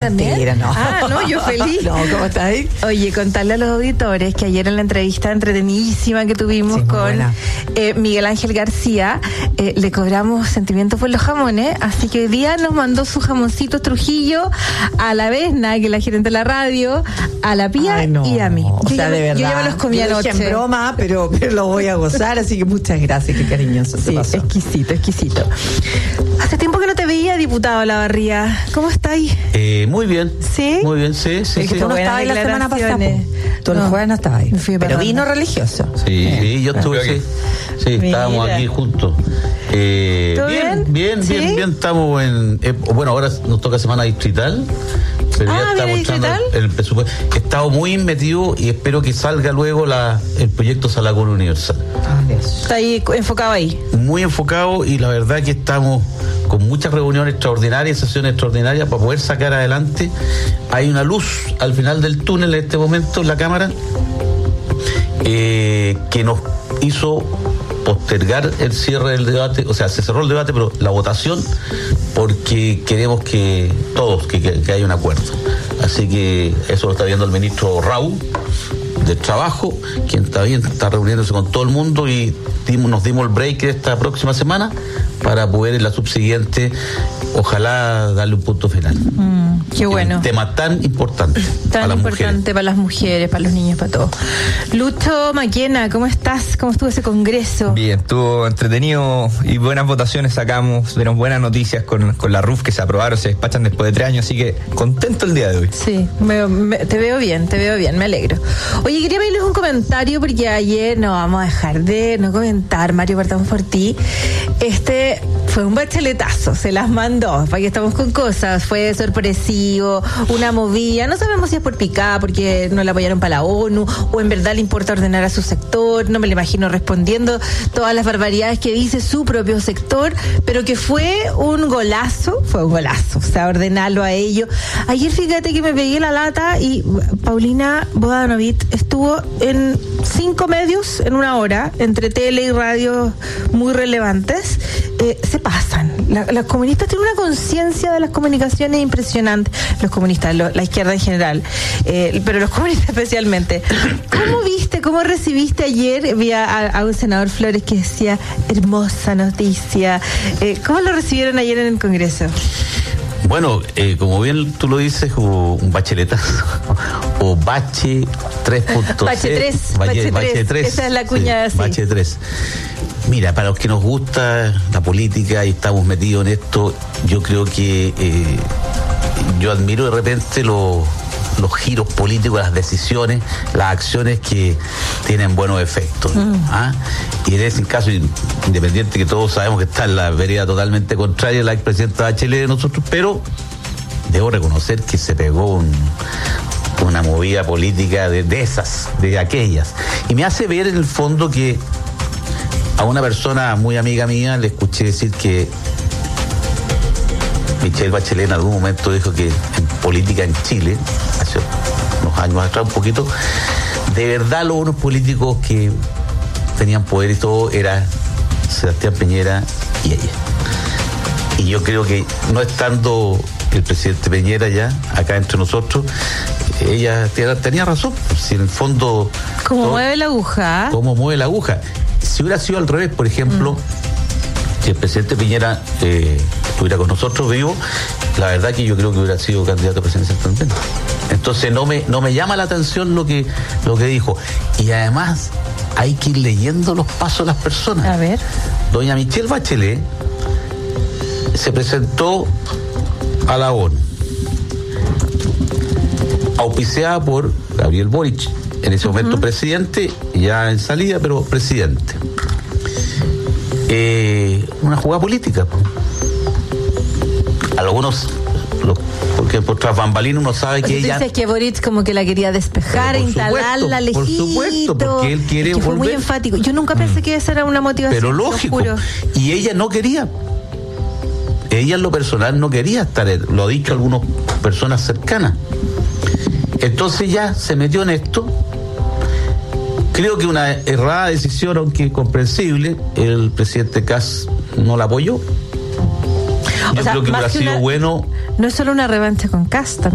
también? Mentira, no. No, yo feliz. No, ¿cómo estás ahí? Oye, contarle a los auditores que ayer en la entrevista entretenidísima que tuvimos con Miguel Ángel García, le cobramos sentimientos por los jamones, así que hoy día nos mandó sus jamoncitos Trujillo a la Vesna, que es la gerente de la radio, a la Pía y a mí. O sea, de verdad. Yo ya me los comí anoche. En broma, pero lo voy a gozar, así que muchas gracias, qué cariñoso. Sí, exquisito. Hace tiempo que no te veía, diputado Olavarría. ¿Cómo estáis? Muy bien. ¿Sí? Muy bien, sí. Tú no estabas ahí la semana pasada. Tú el jueves no estabas ahí. Pero vino religioso. Sí, yo estuve, sí, estábamos aquí juntos. Bien, estamos bueno, ahora nos toca semana distrital, pero ya estamos mostrando el presupuesto. He estado muy metido y espero que salga luego el proyecto Salacón Universal. Está ahí enfocado ahí. Muy enfocado, y la verdad que estamos con muchas reuniones extraordinarias, sesiones extraordinarias para poder sacar adelante. Hay una luz al final del túnel en este momento en la Cámara que nos hizo postergar el cierre del debate. O sea, se cerró el debate, pero la votación, porque queremos que todos, que haya un acuerdo. Así que eso lo está viendo el ministro Raúl del Trabajo, quien está reuniéndose con todo el mundo, y nos dimos el break esta próxima semana para poder en la subsiguiente ojalá darle un punto final. Qué bueno. Un tema tan importante para las mujeres. Para las mujeres, para los niños, para todos. Lucho Maquena, ¿cómo estás? ¿Cómo estuvo ese congreso? Bien, estuvo entretenido y buenas votaciones sacamos, tenemos buenas noticias con la RUF que se aprobaron, se despachan después de 3 años, así que contento el día de hoy. Sí, te veo bien, me alegro. Oye, quería pedirles un comentario porque ayer no vamos a dejar de no comentar, Mario, partamos por ti. Fue un bacheletazo, se las mandó, para que estamos con cosas, fue sorpresivo, una movida, no sabemos si es por picada, porque no la apoyaron para la ONU, o en verdad le importa ordenar a su sector, no me lo imagino respondiendo todas las barbaridades que dice su propio sector, pero que fue un golazo, o sea, ordenarlo a ellos. Ayer fíjate que me pegué la lata y Paulina Bodanovich estuvo en 5 medios en una hora, entre tele y radio muy relevantes. Se pasan. Los comunistas tienen una conciencia de las comunicaciones impresionante. Los comunistas, la izquierda en general, pero los comunistas especialmente. ¿Cómo recibiste ayer? Vi a un senador Flores que decía, hermosa noticia. ¿Cómo lo recibieron ayer en el Congreso? Bueno, como bien tú lo dices, hubo un bacheletazo, o Bache 3.0. Bache 3. Esa es la cuña, sí. Bache 3. Mira, para los que nos gusta la política y estamos metidos en esto, yo creo que yo admiro de repente los giros políticos, las decisiones, las acciones que tienen buenos efectos. Y en ese caso, independiente que todos sabemos que está en la vereda totalmente contraria la expresidenta Bachelet de nosotros, pero debo reconocer que se pegó una movida política de aquellas. Y me hace ver en el fondo que a una persona muy amiga mía le escuché decir que Michelle Bachelet en algún momento dijo que en política en Chile, hace unos años atrás un poquito, de verdad los unos políticos que tenían poder y todo era Sebastián Piñera y ella. Y yo creo que no estando el presidente Piñera ya acá entre nosotros, ella tenía razón. Si en el fondo... ¿Cómo mueve la aguja? ¿Cómo mueve la aguja? Si hubiera sido al revés, por ejemplo, si el presidente Piñera estuviera con nosotros vivo, la verdad que yo creo que hubiera sido candidato a presidencia también. Entonces no me llama la atención lo que dijo. Y además hay que ir leyendo los pasos de las personas. A ver. Doña Michelle Bachelet se presentó a la ONU, auspiciada por Gabriel Boric, en ese momento presidente, ya en salida, pero presidente. Una jugada política. Algunos, porque por tras bambalinas uno sabe que ella... Dices que Boric como que la quería despejar, instalarla lejito. Por supuesto, porque él quiere volver. Fue muy enfático. Yo nunca pensé que esa era una motivación. Pero lógico. Y ella no quería. Ella en lo personal no quería estar, lo ha dicho algunas personas cercanas. Entonces ya se metió en esto. Creo que una errada decisión, aunque comprensible. El presidente Kass no la apoyó. Yo creo que hubiera sido bueno. No es solo una revancha con Kass, también